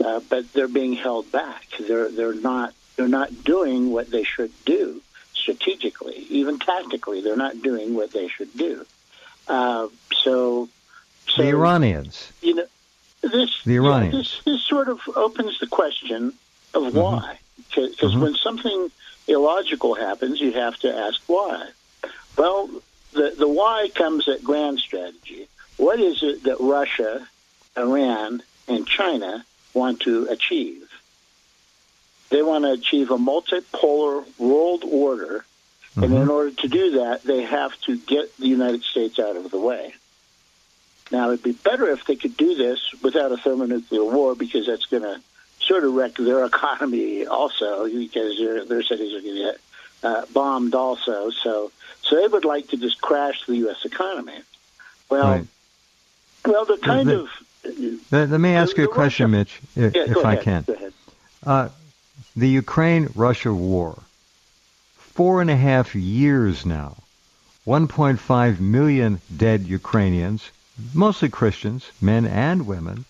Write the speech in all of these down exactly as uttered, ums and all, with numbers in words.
uh, but they're being held back. They're they're not they're not doing what they should do strategically, even tactically. They're not doing what they should do. Uh, so, so the Iranians, you know, this the Iranians. Yeah, this, this sort of opens the question of mm-hmm. why, because mm-hmm. when something illogical happens, you have to ask why. Well, the the why comes at grand strategy. What is it that Russia, Iran, and China want to achieve? They want to achieve a multipolar world order, mm-hmm. and in order to do that, they have to get the United States out of the way. Now, it'd be better if they could do this without a thermonuclear war, because that's going to sort of wreck their economy also, because their, their cities are going to get uh, bombed also. So, so they would like to just crash the U S economy. Well, right. well, the kind the, of... The, let me ask you a question, Russia, Mitch, if, yeah, if I ahead, can. Go ahead. Uh, the Ukraine-Russia war, four and a half years now, one point five million dead Ukrainians, mostly Christians, men and women,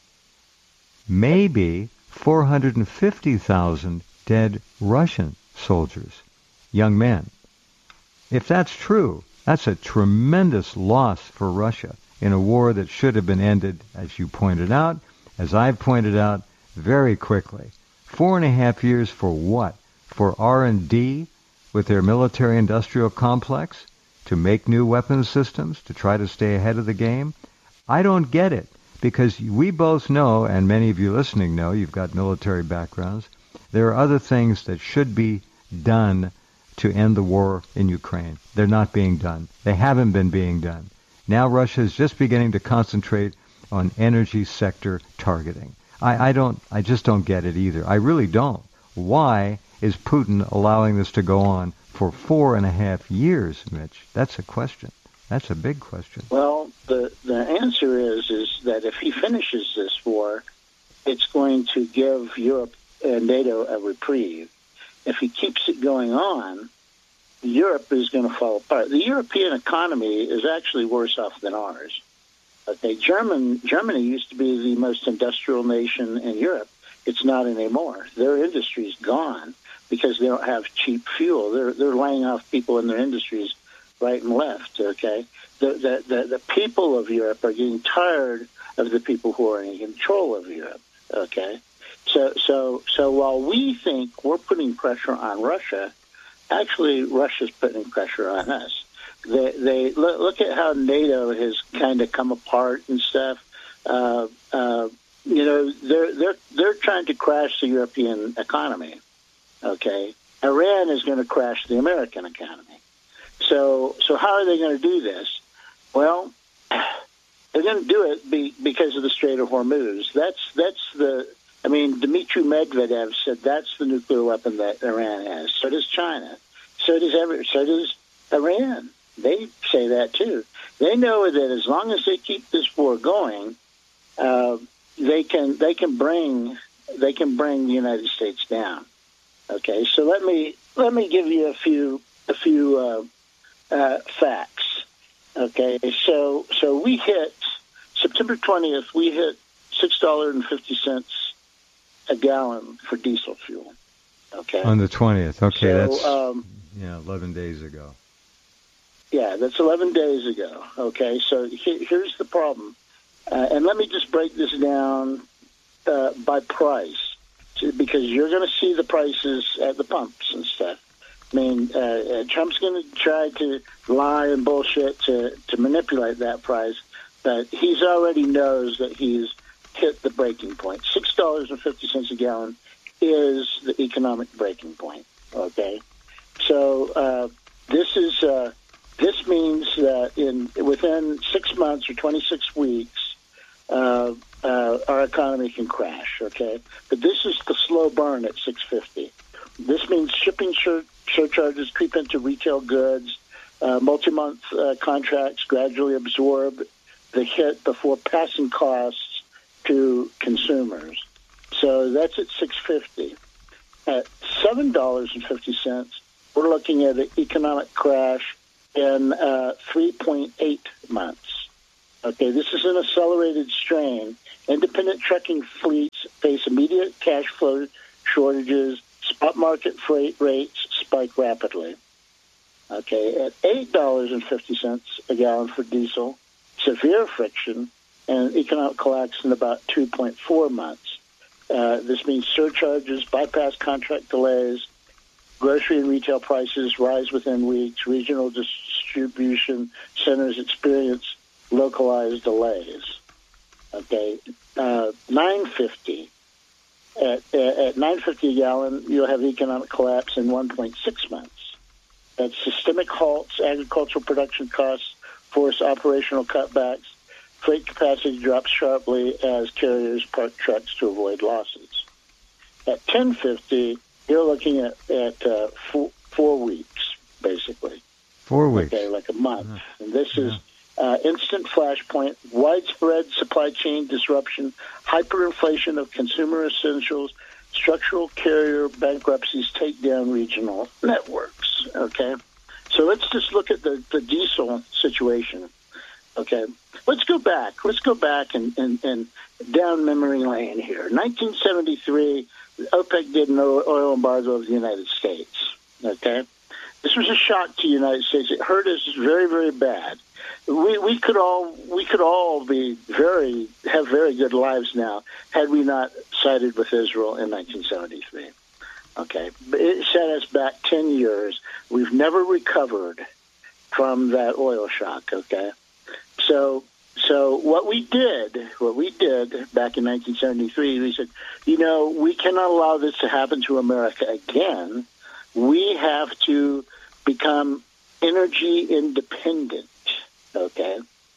maybe four hundred fifty thousand dead Russian soldiers, young men. If that's true, that's a tremendous loss for Russia in a war that should have been ended, as you pointed out, as I've pointed out, very quickly. Four and a half years for what? For R and D with their military-industrial complex? To make new weapons systems? To try to stay ahead of the game? I don't get it, because we both know, and many of you listening know, you've got military backgrounds, there are other things that should be done to end the war in Ukraine. They're not being done. They haven't been being done. Now Russia is just beginning to concentrate on energy sector targeting. I, I don't, I just don't get it either. I really don't. Why is Putin allowing this to go on for four and a half years, Mitch? That's a question. That's a big question. Well, the, the answer is, is that if he finishes this war, it's going to give Europe and NATO a reprieve. If he keeps it going on, Europe is going to fall apart. The European economy is actually worse off than ours. Okay, German Germany used to be the most industrial nation in Europe. It's not anymore. Their industry's gone because they don't have cheap fuel. They're they're laying off people in their industries right and left. Okay, the the the, the people of Europe are getting tired of the people who are in control of Europe. Okay, so so so while we think we're putting pressure on Russia, actually Russia's putting pressure on us. They, they look, look at how NATO has kind of come apart and stuff. Uh, uh, you know, they're they're they're trying to crash the European economy. Okay, Iran is going to crash the American economy. So so how are they going to do this? Well, they're going to do it be, because of the Strait of Hormuz. That's that's the. I mean, Dmitry Medvedev said that's the nuclear weapon that Iran has. So does China. So does every. So does Iran. They say that too. They know that as long as they keep this war going, uh, they can they can bring they can bring the United States down. Okay, so let me let me give you a few a few uh, uh, facts. Okay, so so we hit September twentieth. We hit six dollars and fifty cents a gallon for diesel fuel. Okay, on the twentieth. Okay, so, that's um, yeah, eleven days ago. Yeah, that's eleven days ago. Okay, so he, here's the problem. Uh, and let me just break this down uh, by price, because you're going to see the prices at the pumps and stuff. I mean, uh, uh, Trump's going to try to lie and bullshit to, to manipulate that price, but he's already knows that he's hit the breaking point. six dollars and fifty cents a gallon is the economic breaking point, okay? So uh, this is... Uh, This means that in within six months or twenty-six weeks, uh, uh, our economy can crash, okay? But this is the slow burn at six fifty. This means shipping sur- surcharges creep into retail goods, uh, multi-month uh, contracts gradually absorb the hit before passing costs to consumers. So that's at six fifty. At seven dollars and fifty cents, we're looking at an economic crash in uh, three point eight months. Okay, this is an accelerated strain, Independent trucking fleets face immediate cash flow shortages. Spot market freight rates spike rapidly. Okay, at eight dollars and fifty cents a gallon for diesel, severe friction and economic collapse in about two point four months. Uh, this means surcharges, bypass contract delays, grocery and retail prices rise within weeks, regional distribution centers experience localized delays. Okay, uh, nine fifty. At, at nine fifty a gallon, you'll have economic collapse in one point six months. At systemic halts, agricultural production costs force operational cutbacks. Freight capacity drops sharply as carriers park trucks to avoid losses. At ten fifty, you're looking at, at uh, four, four weeks, basically. Four weeks. Okay, like a month. Yeah. And this Yeah. is uh, instant flashpoint, widespread supply chain disruption, hyperinflation of consumer essentials, structural carrier bankruptcies take down regional networks. Okay, so let's just look at the, the diesel situation. Okay, let's go back. Let's go back and, and, and down memory lane here. nineteen seventy-three, OPEC did an oil embargo of the United States. Okay, this was a shock to the United States. It hurt us very, very bad. We we could all we could all be very have very good lives now had we not sided with Israel in nineteen seventy-three. Okay, it set us back ten years. We've never recovered from that oil shock. Okay, so so what we did, what we did back in nineteen seventy-three, we said, you know, we cannot allow this to happen to America again. We have to become energy independent. Okay.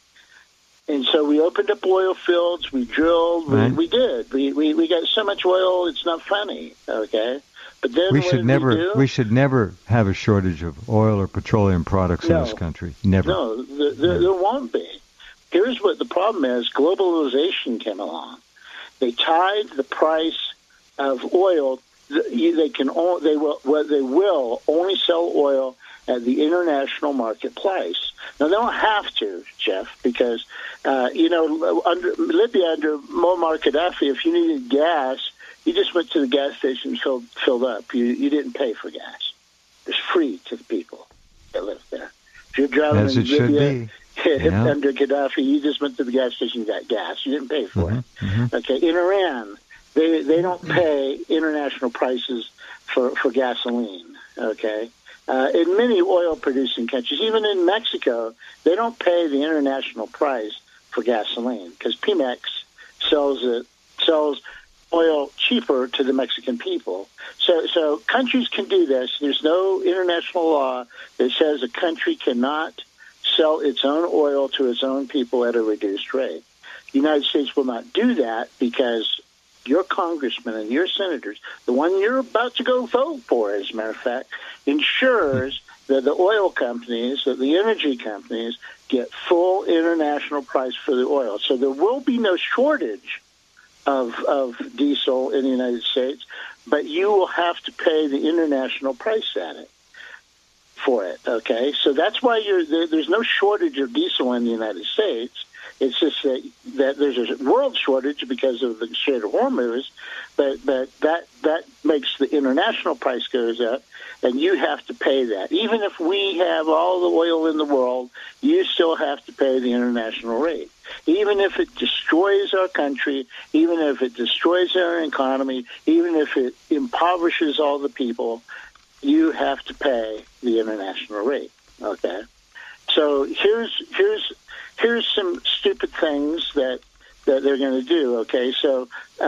And so we opened up oil fields, we drilled, we, right. we did. We, we we got so much oil, it's not funny. Okay. But then we what should did never we, do? we should never have a shortage of oil or petroleum products No. in this country. Never. No, the, the, Never. there won't be. Here's what the problem is. Globalization came along. They tied the price of oil. They can they will they will only sell oil at the international marketplace. Now, they don't have to, Jeff, because, uh, you know, under Libya, under Muammar Gaddafi, if you needed gas, you just went to the gas station and filled, filled up. You, you didn't pay for gas. It was free to the people that lived there. If you're driving As in it should Libya, be. Yeah. under Gaddafi, you just went to the gas station and got gas. You didn't pay for Mm-hmm, it. mm-hmm. Okay, in Iran, they they don't pay international prices for, for gasoline, okay? Uh, in many oil-producing countries, even in Mexico, they don't pay the international price for gasoline because Pemex sells it sells oil cheaper to the Mexican people. So, so countries can do this. There's no international law that says a country cannot sell its own oil to its own people at a reduced rate. The United States will not do that because your congressmen and your senators, the one you're about to go vote for, as a matter of fact, ensures that the oil companies, that the energy companies, get full international price for the oil. So there will be no shortage of of diesel in the United States, but you will have to pay the international price at it for it. Okay, so that's why you're there, there's no shortage of diesel in the United States. It's just that, that there's a world shortage because of the Strait of Hormuz, but but that that makes the international price goes up, and you have to pay that. Even if we have all the oil in the world, you still have to pay the international rate. Even if it destroys our country, even if it destroys our economy, even if it impoverishes all the people, you have to pay the international rate. Okay, so here's here's. Here's some stupid things that, that they're going to do, okay? So uh,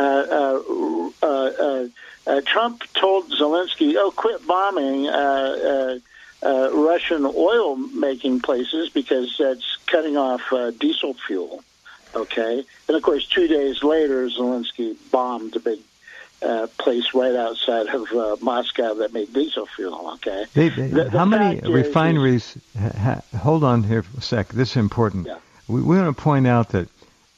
uh, uh, uh, uh, Trump told Zelensky, oh, quit bombing uh, uh, uh, Russian oil-making places because that's cutting off uh, diesel fuel, okay? And, of course, two days later, Zelensky bombed a big uh, place right outside of uh, Moscow that made diesel fuel, okay? They, they, the, the how many is, refineries, is, ha, hold on here for a sec, this is important. Yeah. We, we want to point out that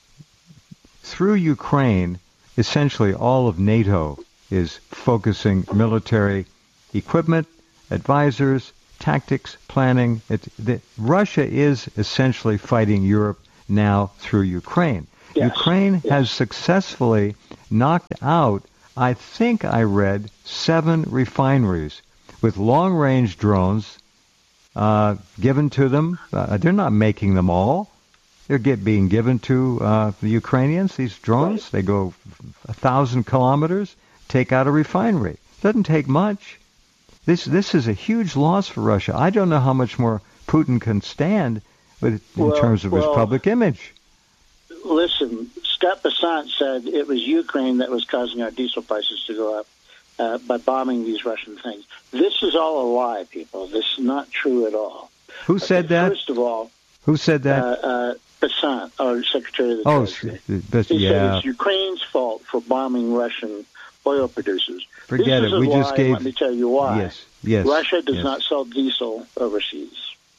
through Ukraine, essentially all of NATO is focusing military equipment, advisors, tactics, planning. It, the, Russia is essentially fighting Europe now through Ukraine. Yes. Ukraine yes. has successfully knocked out, I think I read, seven refineries with long-range drones uh, given to them. Uh, they're not making them all. They're get, being given to uh, the Ukrainians, these drones. Right. They go a thousand kilometers, take out a refinery. Doesn't take much. This this is a huge loss for Russia. I don't know how much more Putin can stand with, in well, terms of well, his public image. Listen, Scott Bessant said it was Ukraine that was causing our diesel prices to go up uh, by bombing these Russian things. This is all a lie, people. This is not true at all. Who said okay, that? First of all, who said that? Uh, uh, Bessant, our Secretary of the oh, Treasury. But, he yeah. said it's Ukraine's fault for bombing Russian oil producers. Forget this it. Is we a just lie, gave. Let me tell you why. Yes. Yes. Russia does yes. not sell diesel overseas.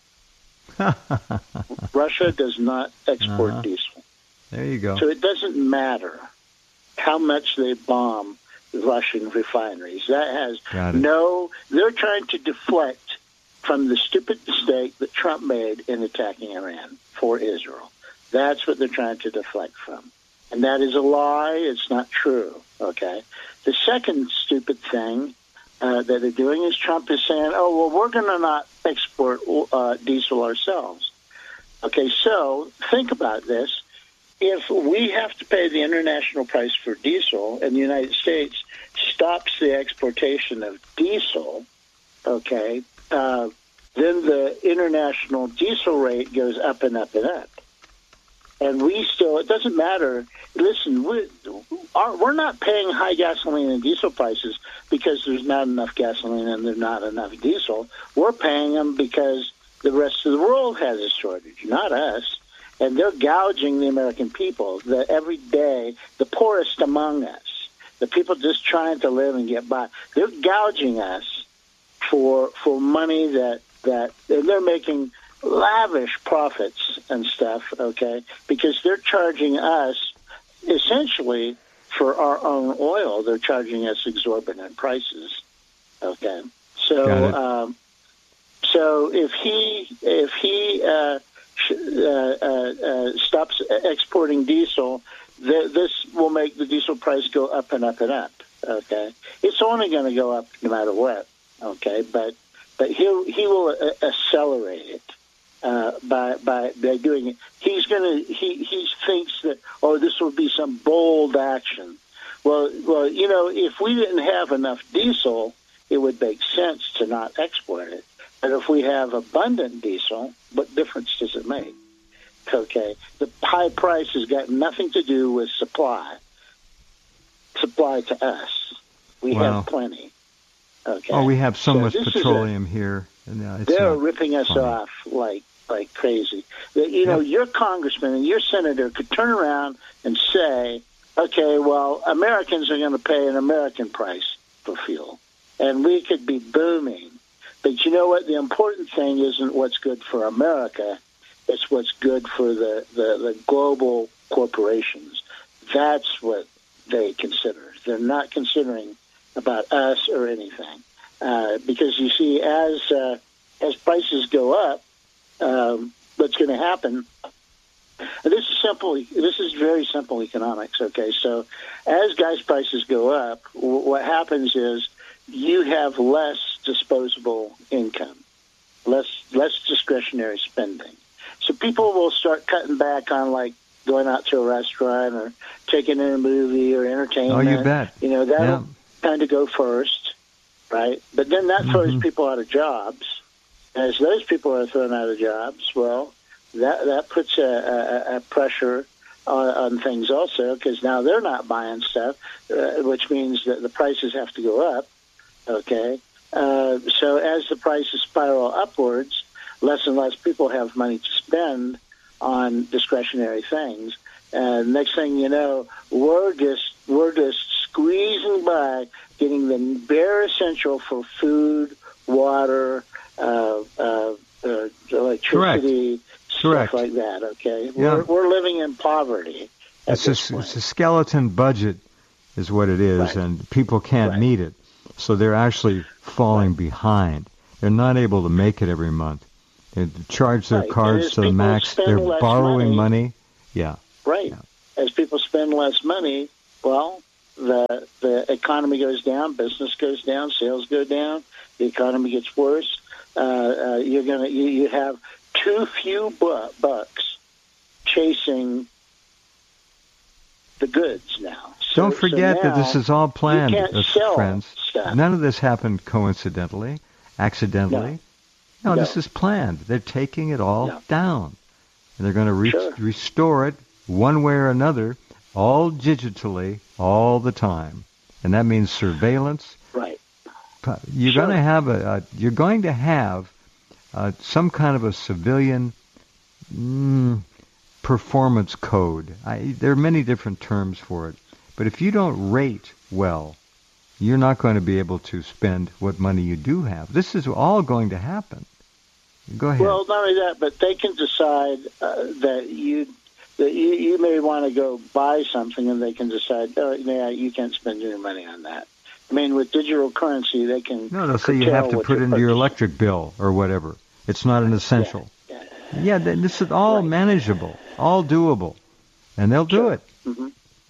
Russia does not export uh-huh. diesel. There you go. So it doesn't matter how much they bomb Russian refineries. That has no. They're trying to deflect from the stupid mistake that Trump made in attacking Iran for Israel. That's what they're trying to deflect from. And that is a lie. It's not true. Okay. The second stupid thing uh, that they're doing is Trump is saying, oh, well, we're going to not export uh, diesel ourselves. Okay. So think about this. If we have to pay the international price for diesel and the United States stops the exportation of diesel, okay, uh, then the international diesel rate goes up and up and up. And we still, it doesn't matter. Listen, we, our, we're not paying high gasoline and diesel prices because there's not enough gasoline and there's not enough diesel. We're paying them because the rest of the world has a shortage, not us. And they're gouging the American people. The, every day, the poorest among us, the people just trying to live and get by, they're gouging us for for money that, that and they're making lavish profits and stuff, okay, because they're charging us essentially for our own oil. They're charging us exorbitant prices, okay. So, um, so if he if he uh, uh, uh, uh, stops exporting diesel, th- this will make the diesel price go up and up and up. Okay, it's only going to go up no matter what. Okay, but but he he will uh, accelerate it. Uh, by by by doing it, he's gonna he he thinks that oh this will be some bold action. Well well you know if we didn't have enough diesel, it would make sense to not export it. But if we have abundant diesel, what difference does it make? Okay, the high price has got nothing to do with supply. Supply to us, we wow. have plenty. Okay. Oh, we have so, so much petroleum a, here. No, it's they're ripping us funny. off like. like crazy. You know, yep. your congressman and your senator could turn around and say, okay, well, Americans are going to pay an American price for fuel, and we could be booming. But you know what? The important thing isn't what's good for America. It's what's good for the, the, the global corporations. That's what they consider. They're not considering about us or anything. Uh, because, you see, as uh, as prices go up, Um, what's going to happen? And this is simple. This is very simple economics. Okay, so as gas prices go up, w- what happens is you have less disposable income, less less discretionary spending. So people will start cutting back on like going out to a restaurant or taking in a movie or entertainment. Oh, you bet. You know that'll yeah. kind of go first, right? But then that throws mm-hmm. people out of jobs. As those people are thrown out of jobs, well, that that puts a, a, a pressure on, on things also, because now they're not buying stuff, uh, which means that the prices have to go up. Okay, uh, so as the prices spiral upwards, less and less people have money to spend on discretionary things, and next thing you know, we're just we're just squeezing by, getting the bare essential for food, water. Uh, uh, uh, electricity, Correct. stuff Correct. like that. Okay, yeah. we're we're living in poverty. It's a, it's a skeleton budget, is what it is, right. and people can't right. meet it, so they're actually falling right. behind. They're not able to make it every month. They charge their right. cards to the max. They're borrowing money. money. Yeah. Right. Yeah. as people spend less money, well, the the economy goes down, business goes down, sales go down, the economy gets worse. Uh, uh, you're gonna you, you have too few bu- bucks chasing the goods now. So, Don't forget so that this is all planned, uh, friends. Stuff. None of this happened coincidentally, accidentally. No, no, no. this is planned. They're taking it all no. down. And they're going to re- sure. restore it one way or another, all digitally, all the time. And that means surveillance. Right. You're sure. going to have a, a you're going to have uh, some kind of a civilian mm, performance code. I, there are many different terms for it. But if you don't rate well, you're not going to be able to spend what money you do have. This is all going to happen. Go ahead. Well, not only that, but they can decide uh, that you that you, you may want to go buy something, and they can decide, oh, yeah, you can't spend any money on that. I mean, with digital currency, they can. No, they'll say you have to put into your electric bill or whatever. It's not an essential. Yeah, yeah this is all right. manageable, all doable, and they'll sure. do it. Mm-hmm.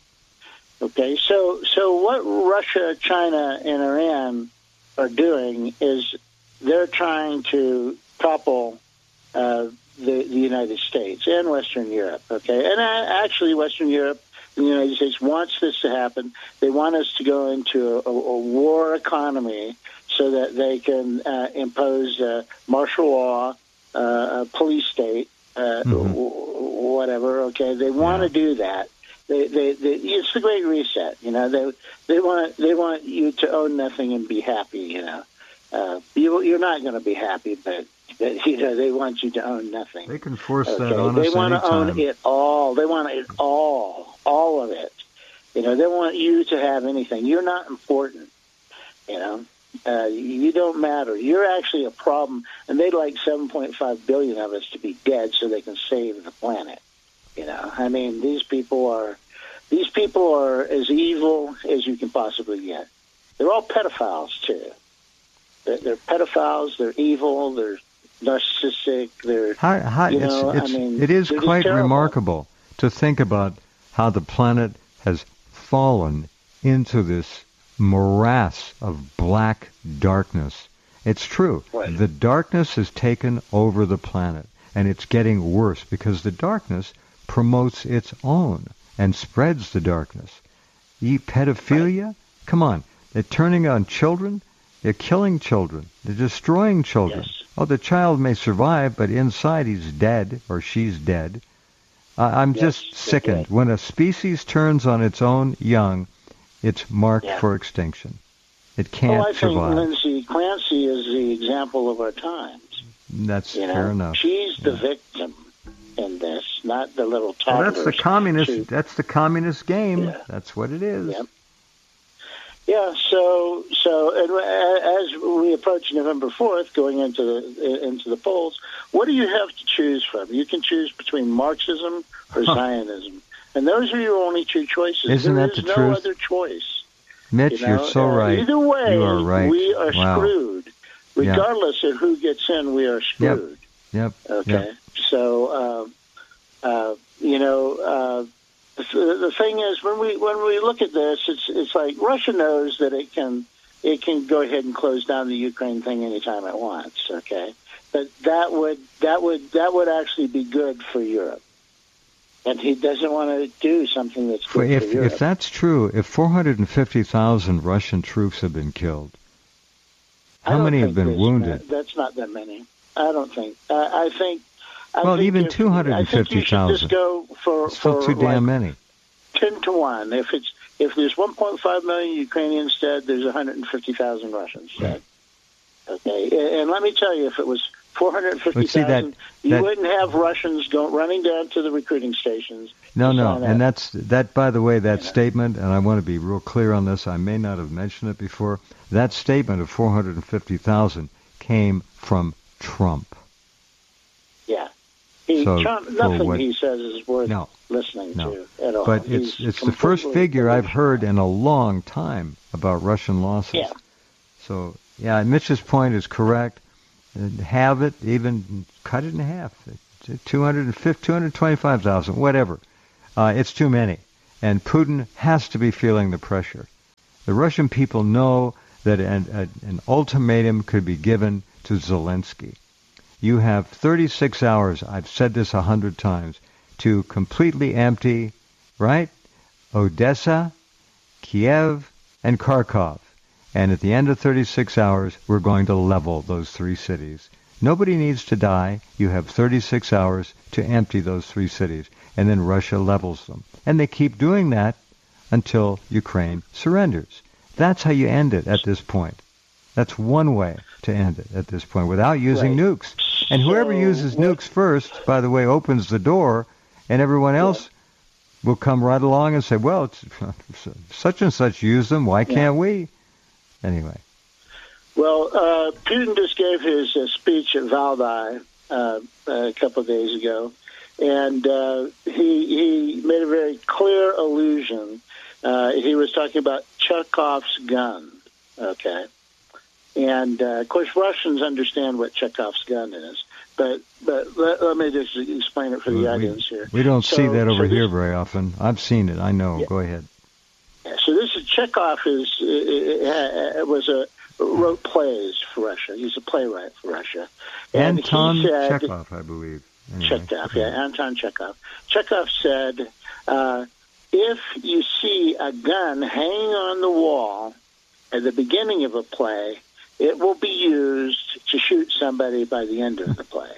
Okay, so so what Russia, China, and Iran are doing is they're trying to topple uh, the, the United States and Western Europe. Okay, and uh, actually, Western Europe and the United States wants this to happen. They want us to go into a, a war economy so that they can uh, impose uh, martial law, uh, a police state, uh, mm-hmm. w- whatever. Okay, they want to yeah. do that. They, they, they, it's the Great Reset. You know, they they want they want you to own nothing and be happy. You know, uh, you you're not going to be happy, but, but you know they want you to own nothing. They can force okay? that on they us want anytime. to own it all. They want it all, all of it. You know, they want you to have anything. You're not important. You know, uh, you don't matter. You're actually a problem, and they'd like seven point five billion of us to be dead so they can save the planet. You know, I mean, these people are these people are as evil as you can possibly get. They're all pedophiles too. They're, they're pedophiles. They're evil. They're narcissistic. They're how, how, you it's, know, it's, I mean, it is quite terrible. remarkable to think about how the planet has fallen into this morass of black darkness. It's true. Right. The darkness has taken over the planet, and it's getting worse because the darkness promotes its own and spreads the darkness. E pedophilia? Right. Come on. They're turning on children. They're killing children. They're destroying children. Yes. Oh, the child may survive, but inside he's dead or she's dead. Uh, I'm yes, just sickened. right. When a species turns on its own young, it's marked yeah. for extinction. It can't oh, I survive. think Lindsay Clancy is the example of our times. That's you know? fair enough. She's the yeah. victim in this, not the little toddler. Well, that's the communist. She, that's the communist game. Yeah. That's what it is. Yep. Yeah. So, so and as we approach November fourth, going into the into the polls, what do you have to choose from? You can choose between Marxism or huh. Zionism, and those are your only two choices. Isn't there that is the no truth? other choice. Mitch, you know? you're so uh, right. Either way, you are right. we are wow. screwed. Regardless yep. of who gets in, we are screwed. Yep. Yep. Okay. Yep. So, uh, uh, you know, uh, the, the thing is, when we when we look at this, it's it's like Russia knows that it can it can go ahead and close down the Ukraine thing anytime it wants. Okay, but that would that would that would actually be good for Europe, and he doesn't want to do something that's good if, for Europe. If that's true, if four hundred fifty thousand Russian troops have been killed, how many have been wounded? That's not that many. I don't think. Uh, I think. I well, think even if, two hundred fifty thousand. Just go for still for too damn like many. Ten to one. If it's if there's one point five million Ukrainians dead, there's one hundred fifty thousand Russians dead. Okay, and let me tell you, if it was four hundred fifty thousand, you that, wouldn't have Russians go running down to the recruiting stations. No, no, and up. that's that. By the way, that you know. statement, and I want to be real clear on this. I may not have mentioned it before. That statement of four hundred fifty thousand came from Trump. Yeah, he, so Trump, nothing what, he says is worth no, listening no. to at all. But He's it's it's the first figure I've heard in a long time about Russian losses. Yeah. So yeah, Mitch's point is correct. Have it, even cut it in half. two hundred fifty, two hundred twenty-five thousand, whatever. Uh, it's too many. And Putin has to be feeling the pressure. The Russian people know that an, a, an ultimatum could be given to Zelensky. You have thirty-six hours, I've said this a hundred times, to completely empty, right, Odessa, Kiev, and Kharkov. And at the end of thirty-six hours, we're going to level those three cities. Nobody needs to die. You have thirty-six hours to empty those three cities. And then Russia levels them. And they keep doing that until Ukraine surrenders. That's how you end it at this point. That's one way to end it at this point, without using right. nukes. And whoever so, uses what, nukes first, by the way, opens the door, and everyone else yeah. will come right along and say, well, it's, such and such used them, why can't yeah. we? Anyway. Well, uh, Putin just gave his uh, speech at Valdai uh, a couple of days ago, and uh, he, he made a very clear allusion. Uh, he was talking about Chekhov's gun, okay? And, uh, of course, Russians understand what Chekhov's gun is, but but let, let me just explain it for the we, audience here. We don't so, see that over so this, here very often. I've seen it. I know. Yeah. Go ahead. So this is Chekhov is it, it was a wrote plays for Russia. He's a playwright for Russia. And Anton he said, Chekhov, I believe. Anyway. Chekhov, yeah, Anton Chekhov. Chekhov said, uh, if you see a gun hanging on the wall at the beginning of a play, it will be used to shoot somebody by the end of the play.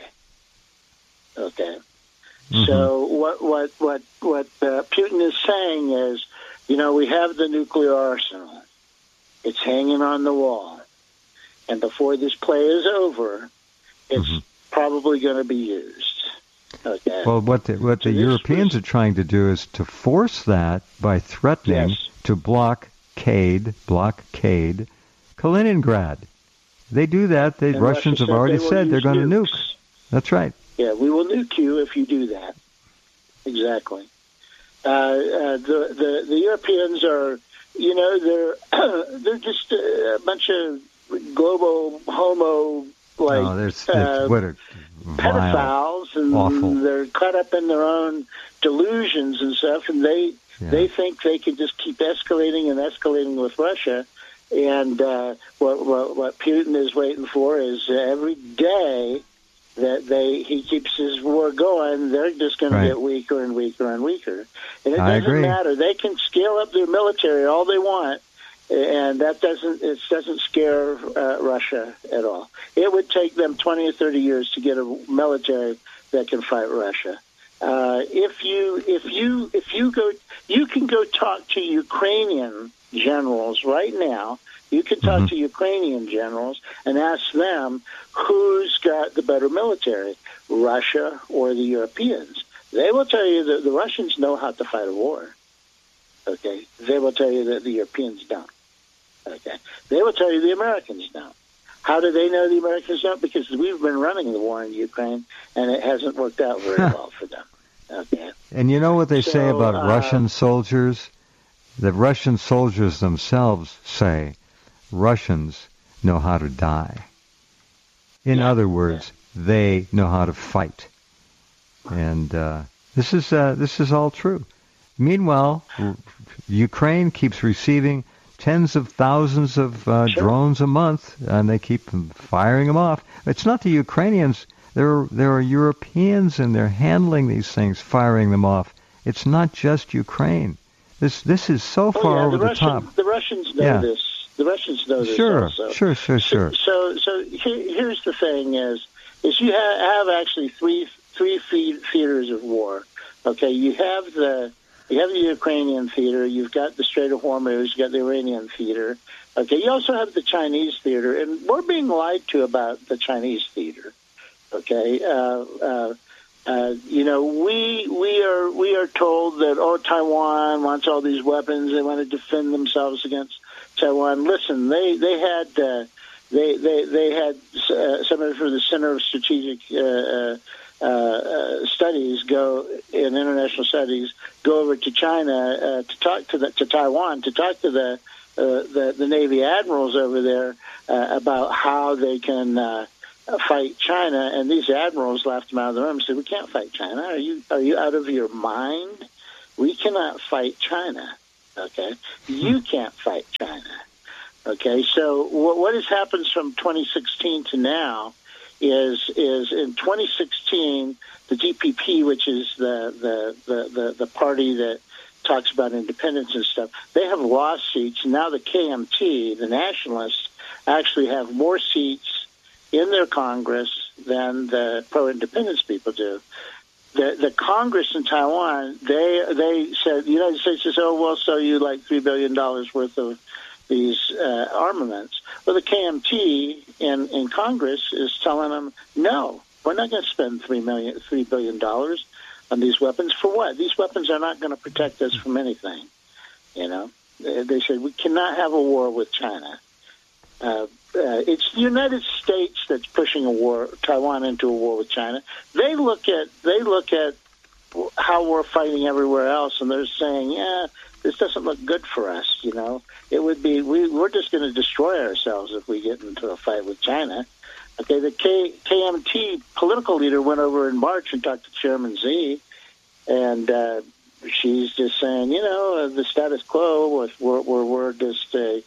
Okay. Mm-hmm. So what what what what uh, Putin is saying is, you know, we have the nuclear arsenal. It's hanging on the wall, and before this play is over, it's mm-hmm. probably going to be used. Okay. Well, what the, what so the Europeans was, are trying to do is to force that by threatening yes. to blockade blockade Kaliningrad. They do that. The Russians have already they said they're going to nuke. That's right. Yeah, we will nuke you if you do that. Exactly. Uh, uh, the, the the Europeans are, you know, they're they're just a bunch of global homo like oh, there's, uh, what a pedophiles, and awful. They're caught up in their own delusions and stuff, and they yeah. they think they can just keep escalating and escalating with Russia. And uh, what, what what Putin is waiting for is uh, every day that they he keeps his war going, they're just going right. to get weaker and weaker and weaker. And it I doesn't agree. matter; they can scale up their military all they want, and that doesn't it doesn't scare uh, Russia at all. It would take them twenty or thirty years to get a military that can fight Russia. Uh, if you if you if you go, you can go talk to Ukrainian generals right now. You can talk mm-hmm. to Ukrainian generals and ask them who's got the better military, Russia or the Europeans. They will tell you that the Russians know how to fight a war. Okay, they will tell you that the Europeans don't. Okay, they will tell you the Americans don't. How do they know the Americans don't? Because we've been running the war in Ukraine, and it hasn't worked out very well for them. Okay, and you know what they so, say about uh, Russian soldiers? The Russian soldiers themselves say Russians know how to die. In yeah, other words, yeah. they know how to fight, and uh, this is uh, this is all true. Meanwhile, r- Ukraine keeps receiving tens of thousands of uh, sure. drones a month, and they keep firing them off. It's not the Ukrainians; there are, there are Europeans, and they're handling these things, firing them off. It's not just Ukraine. This this is so far oh, yeah, over the, the Russian, top. The Russians know yeah. this. The Russians know this sure, also. Sure, sure, sure, So, so, so here, here's the thing: is is you have, have actually three three theaters of war. Okay, you have the you have the Ukrainian theater. You've got the Strait of Hormuz. You got the Iranian theater. Okay, you also have the Chinese theater, and we're being lied to about the Chinese theater. Okay, uh, uh, uh, you know, we we are we are told that oh, Taiwan wants all these weapons. They want to defend themselves against Taiwan. Listen, they they had uh, they they they had uh, somebody from the Center of Strategic uh, uh, uh, Studies go in international studies go over to China uh, to talk to the, to Taiwan to talk to the uh, the, the Navy admirals over there uh, about how they can uh, fight China. And these admirals laughed them out of the room and said, "We can't fight China. Are you are you out of your mind? We cannot fight China, okay? You can't fight China, okay? So what, what has happened from twenty sixteen to now is is in twenty sixteen, the D P P, which is the, the, the, the, the party that talks about independence and stuff, they have lost seats. Now the K M T, the nationalists, actually have more seats in their Congress than the pro-independence people do. The the Congress in Taiwan, they they said, the United States says, oh, well, so you like three billion dollars worth of these uh, armaments. Well, the K M T in, in Congress is telling them, no, we're not going to spend three million, three billion dollars on these weapons. For what? These weapons are not going to protect us from anything. You know, they, they said we cannot have a war with China. Uh, uh, it's the United States that's pushing a war, Taiwan into a war with China. They look at they look at how we're fighting everywhere else, and they're saying, yeah, this doesn't look good for us. You know, it would be we we're just going to destroy ourselves if we get into a fight with China. Okay, the K, KMT political leader went over in March and talked to Chairman Xi, and uh, she's just saying, you know, uh, the status quo, we're, we're, we're just a,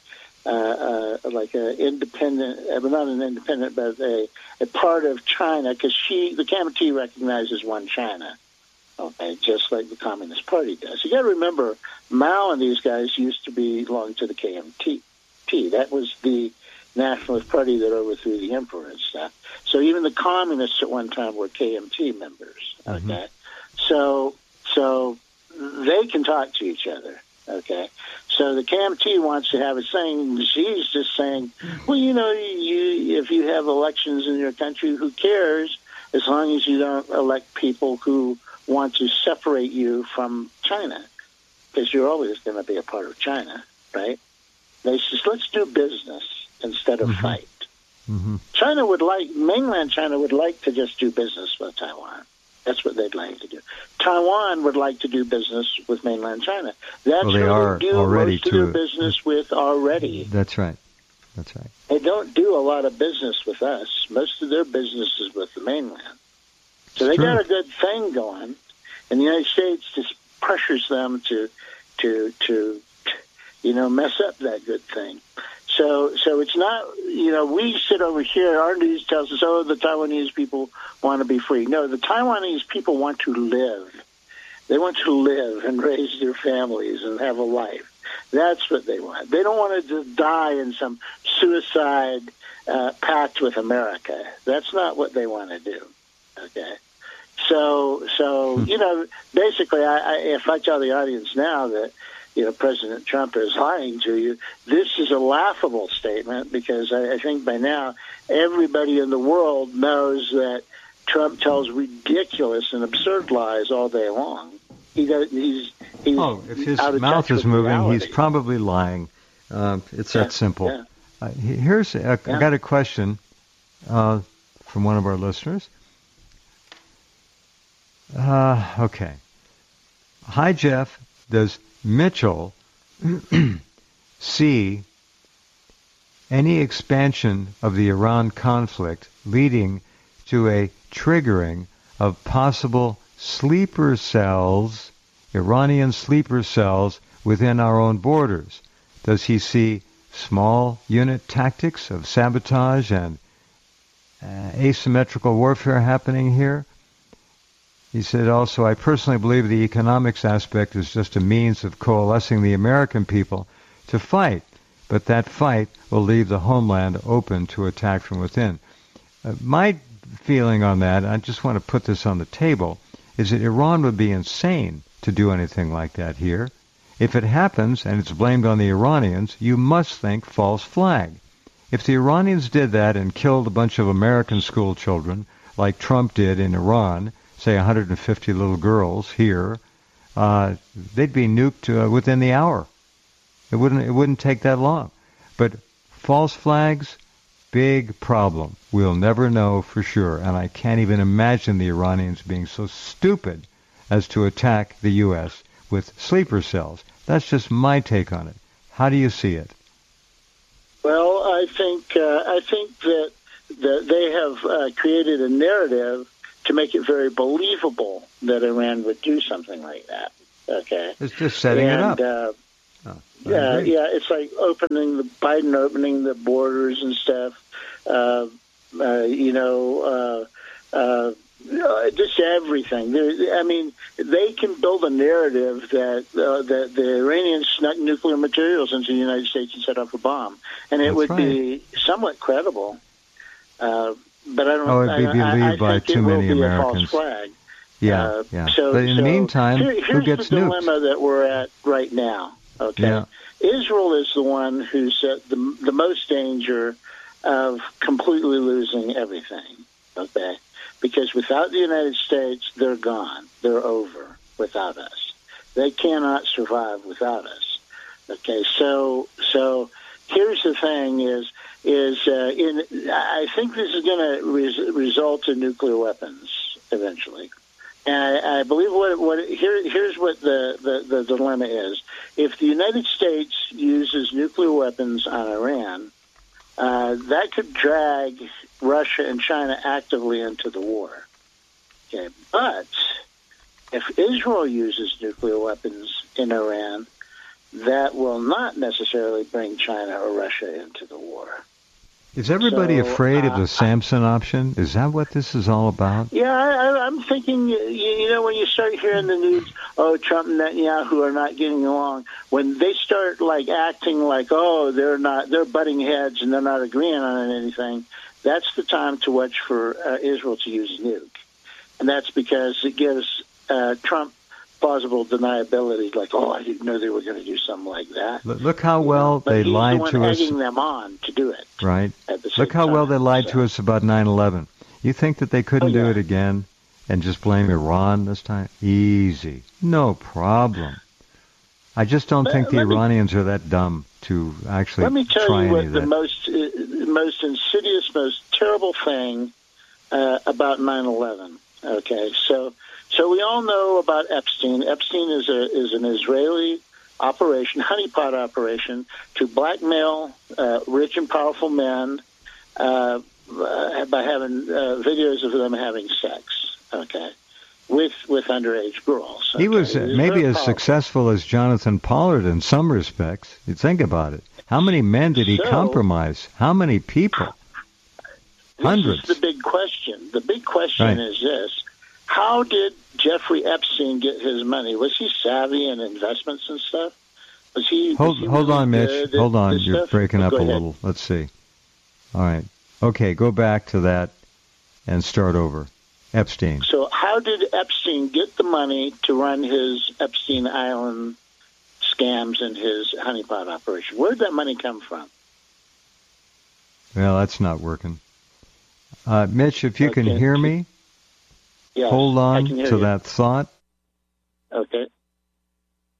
uh, uh, like an independent, uh, not an independent, but a, a part of China, because she, the K M T recognizes one China, okay, just like the Communist Party does. You got to remember, Mao and these guys used to belong to the K M T. That was the Nationalist Party that overthrew the emperor and stuff. So even the communists at one time were K M T members. Okay, mm-hmm. so so they can talk to each other. Okay, so the K M T wants to have a saying. She's just saying, well, you know, you if you have elections in your country, who cares? As long as you don't elect people who want to separate you from China, because you're always going to be a part of China, right? They says, let's do business instead of mm-hmm. fight. Mm-hmm. China would like, mainland China would like to just do business with Taiwan. That's what they'd like to do. Taiwan would like to do business with mainland China. That's well, they who are they do already most of their business with already. That's right. That's right. They don't do a lot of business with us. Most of their business is with the mainland. So it's they true. got a good thing going, and the United States just pressures them to, to, to, you know, mess up that good thing. So, so it's not, you know, we sit over here, our news tells us, oh, the Taiwanese people want to be free. No, the Taiwanese people want to live. They want to live and raise their families and have a life. That's what they want. They don't want to just die in some suicide uh, pact with America. That's not what they want to do. Okay. So, so you know, basically, I, I, if I tell the audience now that, you know, President Trump is lying to you, this is a laughable statement, because I, I think by now everybody in the world knows that Trump tells ridiculous and absurd lies all day long. He does, he's, he's oh, if his mouth is moving, reality. He's probably lying. Uh, it's yeah, that simple. Yeah. Uh, here's a, yeah. I got a question uh, from one of our listeners. Uh, okay. Hi, Jeff. Does Mitchell see any expansion of the Iran conflict leading to a triggering of possible sleeper cells, Iranian sleeper cells, within our own borders? Does he see small unit tactics of sabotage and uh, asymmetrical warfare happening here? He said also, I personally believe the economics aspect is just a means of coalescing the American people to fight, but that fight will leave the homeland open to attack from within. Uh, my feeling on that, I just want to put this on the table, is that Iran would be insane to do anything like that here. If it happens and it's blamed on the Iranians, you must think false flag. If the Iranians did that and killed a bunch of American school children, like Trump did in Iran, say one hundred fifty little girls here, uh, they'd be nuked uh, within the hour. It wouldn't it wouldn't take that long. But false flags, big problem. We'll never know for sure, and I can't even imagine the Iranians being so stupid as to attack the U S with sleeper cells. That's just my take on it. How do you see it? Well, I think uh, I think that that they have uh, created a narrative to make it very believable that Iran would do something like that. Okay. It's just setting and, it up. Uh, oh, yeah, yeah. It's like opening the Biden opening the borders and stuff. Uh, uh, you know, uh, uh, just everything. There, I mean, they can build a narrative that uh, that the Iranians snuck nuclear materials into the United States and set off a bomb, and it That's would right. be somewhat credible. Uh, but I don't. Oh, it'd be I, believed I, I by think too it will many be Americans. A false flag. Yeah, uh, yeah. So, but in so the meantime, here, who here's gets the nuked? dilemma that we're at right now. Okay, Yeah. Israel is the one who's at the the most danger of completely losing everything. Okay, because without the United States, they're gone. They're over without us. They cannot survive without us. Okay, so so here's the thing: is is uh, in I think this is going to res- result in nuclear weapons eventually. And I, I believe what what here here's what the, the, the dilemma is: if the United States uses nuclear weapons on Iran, uh, that could drag Russia and China actively into the war. Okay, but if Israel uses nuclear weapons in Iran, that will not necessarily bring China or Russia into the war. Is everybody So, afraid uh, of the Samson option? Is that what this is all about? Yeah, I, I, I'm thinking, you, you know, when you start hearing the news, oh, Trump and Netanyahu are not getting along, when they start, like, acting like, oh, they're not, they're butting heads and they're not agreeing on anything, that's the time to watch for uh, Israel to use a nuke. And that's because it gives uh, Trump plausible deniability, like, oh, I didn't know they were going to do something like that. Look how well But they he's lied the one to us. egging them on to do it. Right. At the same Look how well time, they lied so. to us about nine eleven. You think that they couldn't Oh, yeah. do it again and just blame Iran this time? Easy. No problem. I just don't Let- think the let me- Iranians are that dumb to actually Let me tell try you any what of the that. most uh, most insidious, most terrible thing uh, about nine eleven. Okay, so so we all know about Epstein. Epstein is a is an Israeli operation, honeypot operation, to blackmail uh, rich and powerful men uh, uh, by having uh, videos of them having sex. Okay. With with underage girls. He okay? was uh, He's maybe very as powerful. successful as Jonathan Pollard in some respects. You think about it. How many men did he So- compromise? How many people? Hundreds. This is the big question. The big question Right. is this. How did Jeffrey Epstein get his money? Was he savvy in investments and stuff? Was he? was Hold he hold really on, Mitch. good at Hold on. this You're stuff? breaking Oh, up go a ahead. little. Let's see. All right. Okay, go back to that and start over. Epstein. So how did Epstein get the money to run his Epstein Island scams and his honeypot operation? Where did that money come from? Well, that's not working. Uh, Mitch, if you can Okay. hear me, Yes, hold I on can hear to you. that thought. Okay.